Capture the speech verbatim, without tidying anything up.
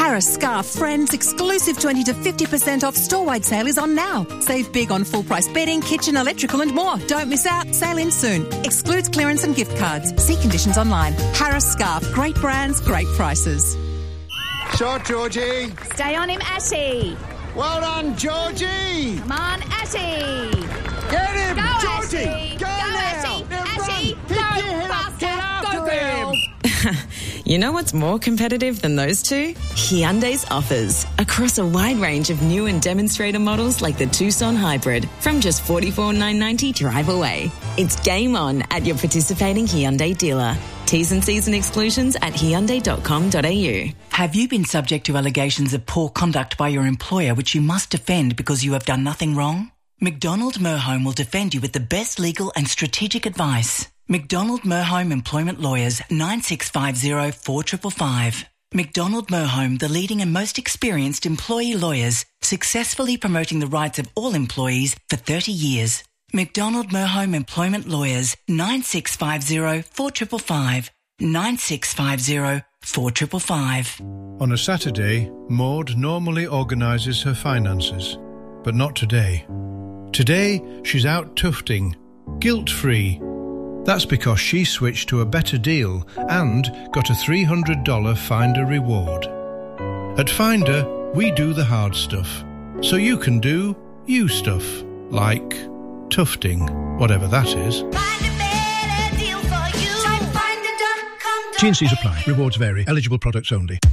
Harris Scarf Friends exclusive twenty to fifty percent off store-wide sale is on now. Save big on full-price bedding, kitchen, electrical and more. Don't miss out. Sale in soon. Excludes clearance and gift cards. See conditions online. Harris Scarf. Great brands, great prices. Shot, Georgie. Stay on him, Ashy. Well done, Georgie. Come on, Ashy. Get him, Go, Georgie. Ashy. Go, Go, now. Ashy. Now Ashy. run. Go, Pick your head up. faster. Get after Go, girl. him. You know what's more competitive than those two? Hyundai's offers. Across a wide range of new and demonstrator models like the Tucson Hybrid from just forty-four thousand nine hundred ninety dollars drive away. It's game on at your participating Hyundai dealer. T's and C's and exclusions at hyundai dot com dot a u. Have you been subject to allegations of poor conduct by your employer which you must defend because you have done nothing wrong? McDonald Merhome will defend you with the best legal and strategic advice. McDonald Merhome Employment Lawyers, nine six five zero, four five five five. McDonald Merhome, the leading and most experienced employee lawyers, successfully promoting the rights of all employees for thirty years. McDonald Merhome Employment Lawyers, nine six five zero, four five five five. nine six five zero, four five five five. On a Saturday, Maud normally organises her finances, but not today. Today, she's out tufting, guilt-free. That's because she switched to a better deal and got a three hundred dollars Finder reward. At Finder, we do the hard stuff, so you can do you stuff, like tufting, whatever that is. T and C's apply. Rewards vary. Eligible products only.